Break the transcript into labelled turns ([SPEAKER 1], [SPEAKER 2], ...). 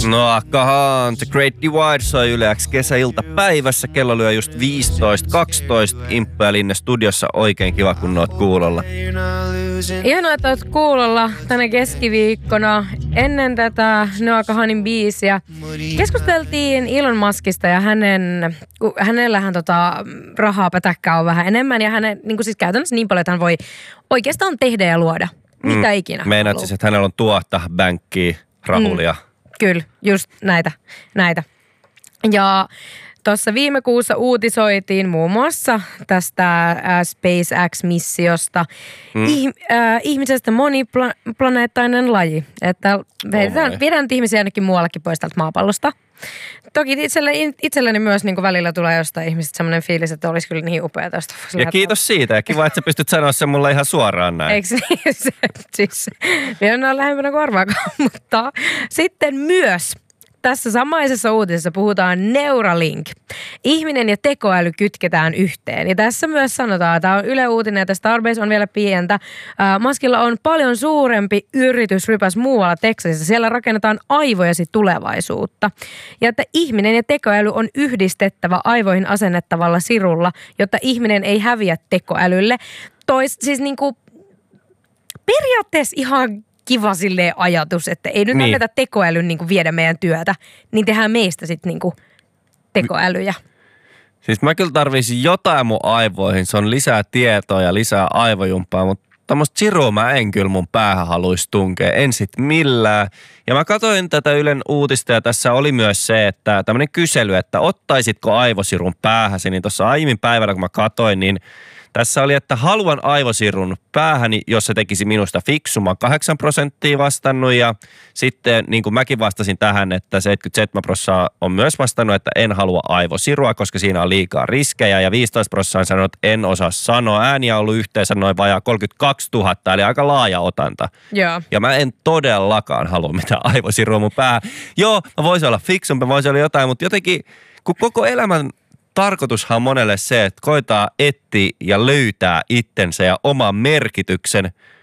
[SPEAKER 1] No akkahan, The Great Divide soi Yle X kesäiltapäivässä. Kello lyö just 15.12. Imppu ja Linne studiossa. Oikein kiva, kun oot kuulolla.
[SPEAKER 2] Ihanaa, että oot kuulolla tänä keskiviikkona. Ennen tätä Noah Kahanin biisiä keskusteltiin Elon Muskista ja hänellähän rahaa pätäkkää on vähän enemmän. Ja hänen niin siis käytännössä niin paljon, että hän voi oikeastaan tehdä ja luoda mitä ikinä.
[SPEAKER 1] Meinaat siis, että hänellä on tuotta, bänkkiä, rahulia.
[SPEAKER 2] Kyllä, just näitä. Ja tuossa viime kuussa uutisoitiin muun muassa tästä SpaceX-missiosta ihmisestä moniplaneettainen laji. Että viedään ihmisiä ainakin muuallakin pois tältä maapallosta. Toki itselleni myös niin kuin välillä tulee jostain ihmisestä semmoinen fiilis, että olisi kyllä niin upea tästä.
[SPEAKER 1] Ja kiitos siitä. Ja kiva, että sä pystyt sanoa sen mulle ihan suoraan näin.
[SPEAKER 2] Eikö niin? Siis vielä on lähempänä kuin arvaakaan. Mutta sitten myös tässä samaisessa uutisessa puhutaan Neuralink. Ihminen ja tekoäly kytketään yhteen. Ja tässä myös sanotaan, että tämä on Yle Uutinen ja tämä Starbase on vielä pientä. Muskilla on paljon suurempi yritysrypäs muualla Texasissa. Siellä rakennetaan aivojasi tulevaisuutta. Ja että ihminen ja tekoäly on yhdistettävä aivoihin asennettavalla sirulla, jotta ihminen ei häviä tekoälylle. Siis niinku periaatteessa ihan kiva silleen ajatus, että ei nyt anneta tekoälyn niin kuin viedä meidän työtä, niin tehdään meistä sitten niin kuin tekoälyjä.
[SPEAKER 1] Siis mä kyllä tarvisin jotain mun aivoihin, se on lisää tietoa ja lisää aivojumpaa, mutta tämmöistä sirua mä en kyllä mun päähän haluaisi tunkea, en sit millään. Ja mä katsoin tätä Ylen uutista ja tässä oli myös se, että tämmöinen kysely, että ottaisitko aivosirun päähäsi, niin tuossa aiemmin päivällä kun mä katsoin, niin tässä oli, että haluan aivosirun päähäni, jos se tekisi minusta fiksuma 8% vastannut ja sitten niin kuin mäkin vastasin tähän, että 77% on myös vastannut, että en halua aivosirua, koska siinä on liikaa riskejä ja 15% on sanonut, että en osaa sanoa. Ääniä on ollut yhteensä noin vajaa 32 000, eli aika laaja otanta.
[SPEAKER 2] Joo.
[SPEAKER 1] Ja mä en todellakaan halua mitään aivosirua mun päähän. Joo, mä voisin olla fiksumpi, voisin olla jotain, mutta jotenkin kun koko elämän tarkoitushan on monelle se, että koetaan etsiä ja löytää itsensä ja oman merkityksen,